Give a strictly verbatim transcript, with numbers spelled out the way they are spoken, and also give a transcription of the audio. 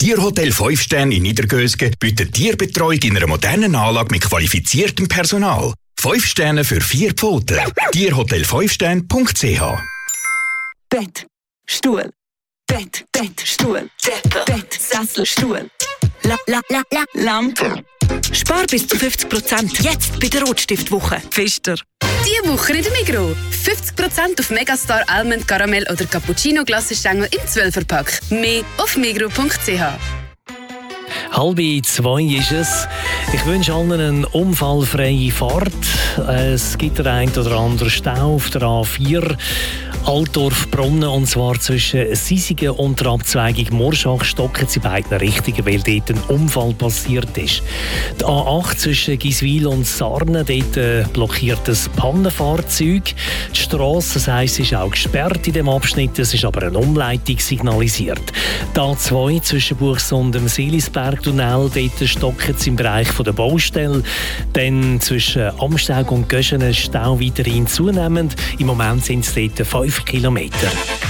Tierhotel fünf Sterne in Niedergösgen bietet Tierbetreuung in einer modernen Anlage mit qualifiziertem Personal. fünf Sterne für vier Pfoten. Tierhotel fünf Sterne punkt c h. Bett, Stuhl, Bett, Bett, Stuhl, Decke, Bett, Sessel, Stuhl, la, la, la, la, Lampe. Spar bis zu fünfzig Prozent jetzt bei der Rotstiftwoche. Pfister. Diese Woche in der Migros. fünfzig Prozent auf Megastar Almond Caramel oder Cappuccino Glassenstängel im zwölfer-Pack. Mehr auf migros punkt c h. Halb zwei ist es. Ich wünsche allen eine unfallfreie Fahrt. Es gibt den einen oder anderen Stau auf der A vier. Altdorf-Brunnen, und zwar zwischen Sisigen und der Abzweigung Morschach stocken sie beiden Richtungen, weil dort ein Unfall passiert ist. Die A acht zwischen Giswil und Sarnen, dort äh, blockiert ein Pannenfahrzeug. Die Strasse, das heisst, ist auch gesperrt in dem Abschnitt, es ist aber eine Umleitung signalisiert. Die A zwei zwischen Buchs und dem Seelisberg-Tunnel, dort stocken sie im Bereich der Baustelle. Dann zwischen Amsteg und Göschen Stau weiterhin zunehmend. Im Moment sind es dort fünf Kilometer.